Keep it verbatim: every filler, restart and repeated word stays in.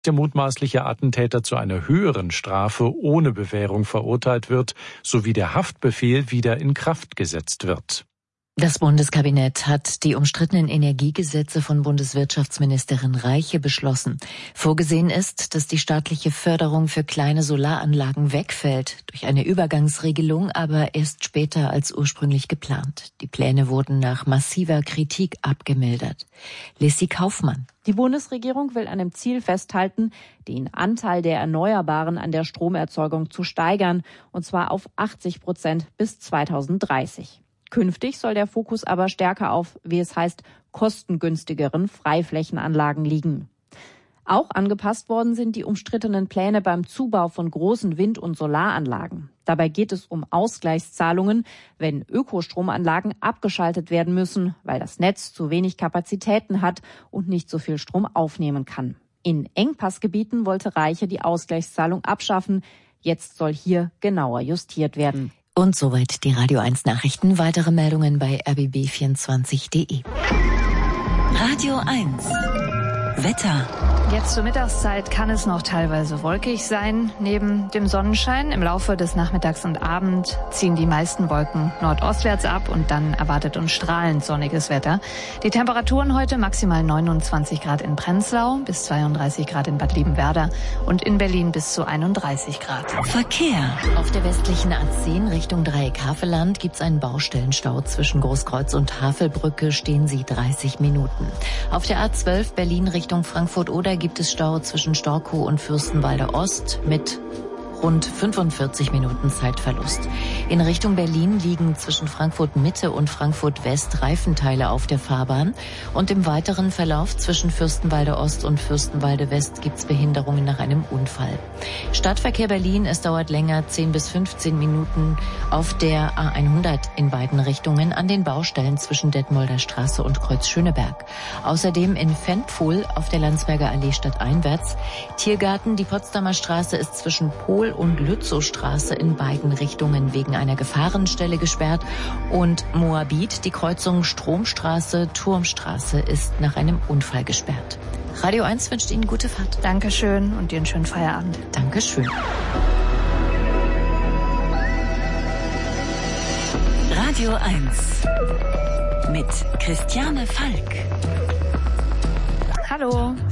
der mutmaßliche Attentäter zu einer höheren Strafe ohne Bewährung verurteilt wird, sowie der Haftbefehl wieder in Kraft gesetzt wird. Das Bundeskabinett hat die umstrittenen Energiegesetze von Bundeswirtschaftsministerin Reiche beschlossen. Vorgesehen ist, dass die staatliche Förderung für kleine Solaranlagen wegfällt, durch eine Übergangsregelung, aber erst später als ursprünglich geplant. Die Pläne wurden nach massiver Kritik abgemildert. Lissy Kaufmann. Die Bundesregierung will an dem Ziel festhalten, den Anteil der Erneuerbaren an der Stromerzeugung zu steigern, und zwar auf achtzig Prozent bis zweitausenddreißig. Künftig soll der Fokus aber stärker auf, wie es heißt, kostengünstigeren Freiflächenanlagen liegen. Auch angepasst worden sind die umstrittenen Pläne beim Zubau von großen Wind- und Solaranlagen. Dabei geht es um Ausgleichszahlungen, wenn Ökostromanlagen abgeschaltet werden müssen, weil das Netz zu wenig Kapazitäten hat und nicht so viel Strom aufnehmen kann. In Engpassgebieten wollte Reiche die Ausgleichszahlung abschaffen. Jetzt soll hier genauer justiert werden. Und soweit die Radio eins Nachrichten. Weitere Meldungen bei r b b vierundzwanzig punkt d e. Radio eins Wetter. Jetzt zur Mittagszeit kann es noch teilweise wolkig sein. Neben dem Sonnenschein im Laufe des Nachmittags und Abends ziehen die meisten Wolken nordostwärts ab und dann erwartet uns strahlend sonniges Wetter. Die Temperaturen heute maximal neunundzwanzig Grad in Prenzlau, bis zweiunddreißig Grad in Bad Liebenwerda und in Berlin bis zu einunddreißig Grad. Verkehr. Auf der westlichen A zehn Richtung Dreieck Havelland gibt es einen Baustellenstau. Zwischen Großkreuz und Havelbrücke stehen Sie dreißig Minuten. Auf der A zwölf Berlin Richtung Frankfurt-Oder gibt es Stau zwischen Storkow und Fürstenwalde Ost mit rund fünfundvierzig Minuten Zeitverlust. In Richtung Berlin liegen zwischen Frankfurt Mitte und Frankfurt West Reifenteile auf der Fahrbahn. Und im weiteren Verlauf zwischen Fürstenwalde Ost und Fürstenwalde West gibt es Behinderungen nach einem Unfall. Stadtverkehr Berlin, es dauert länger, zehn bis fünfzehn Minuten auf der A hundert in beiden Richtungen an den Baustellen zwischen Detmolder Straße und Kreuz Schöneberg. Außerdem in Ventpfuhl auf der Landsberger Allee stadteinwärts. Tiergarten, die Potsdamer Straße ist zwischen Pol und Lützowstraße in beiden Richtungen wegen einer Gefahrenstelle gesperrt und Moabit, die Kreuzung Stromstraße, Turmstraße ist nach einem Unfall gesperrt. Radio eins wünscht Ihnen gute Fahrt. Dankeschön und dir einen schönen Feierabend. Dankeschön. Radio eins mit Christiane Falk. Hallo.